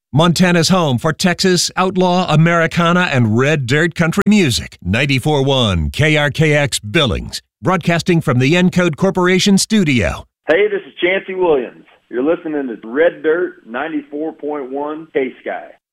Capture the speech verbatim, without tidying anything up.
Montana's home for Texas, outlaw, Americana, and red dirt country music. ninety-four point one K R K X Billings, broadcasting from the Encode Corporation studio. Hey, this is Chancey Williams. You're listening to Red Dirt ninety-four point one K-Sky.